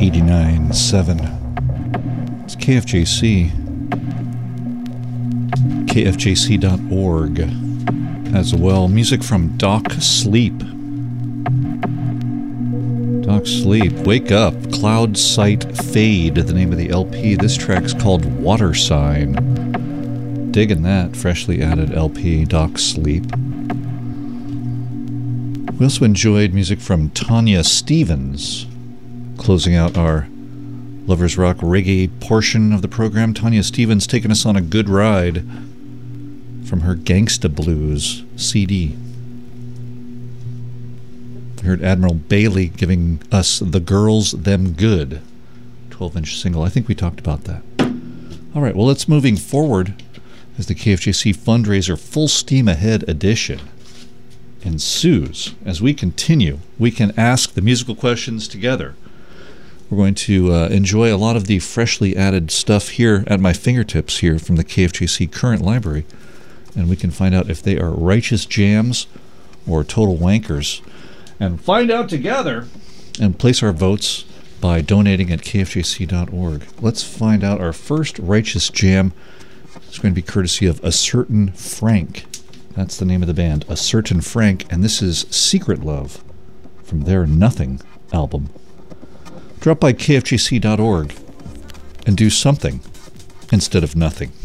89.7. It's KFJC. KFJC.org as well. Music from Doc Sleep. Doc Sleep. Wake Up. Cloud Sight Fade, the name of the LP. This track's called Water Sign. Digging that freshly added LP, Doc Sleep. We also enjoyed music from Tanya Stevens, closing out our Lovers Rock reggae portion of the program. Tanya Stevens taking us on a good ride from her Gangsta Blues CD. We heard Admiral Bailey giving us The Girls Them Good, 12-inch single. I think we talked about that. All right, well, let's moving forward as the KFJC Fundraiser Full Steam Ahead edition ensues. As we continue, we can ask the musical questions together. We're going to enjoy a lot of the freshly added stuff here at my fingertips here from the KFJC current library, and we can find out if they are righteous jams or total wankers, and find out together and place our votes by donating at kfjc.org. Let's find out our first righteous jam. It's going to be courtesy of A Certain Frank. That's the name of the band, A Certain Frank, and this is Secret Love from their Nothing album. Drop by kfjc.org and do something instead of nothing.